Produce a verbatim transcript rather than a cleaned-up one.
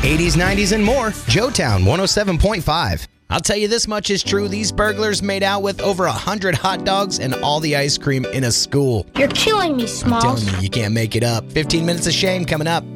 eighties, nineties, and more. Joetown one oh seven point five. I'll tell you this much is true. These burglars made out with over one hundred hot dogs and all the ice cream in a school. You're killing me, Smalls. I'm telling you, you can't make it up. fifteen minutes of shame coming up.